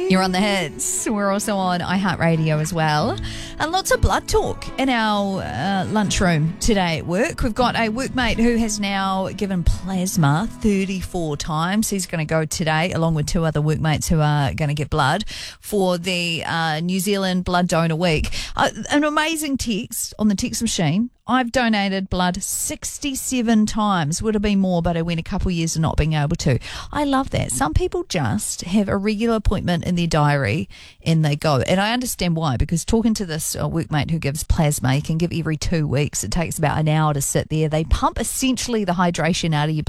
You're on the hits. We're also on iHeartRadio as well. And lots of blood talk in our lunchroom today at work. We've got a workmate who has now given plasma 34 times. He's going to go today, along with two other workmates who are going to get blood for the New Zealand Blood Donor Week. An amazing text on the text machine. I've donated blood 67 times. Would have been more, but I went a couple years of not being able to. I love that. Some people just have a regular appointment in their diary and they go. And I understand why, because talking to this workmate who gives plasma, he can give every 2 weeks. It takes about an hour to sit there. They pump essentially the hydration out of your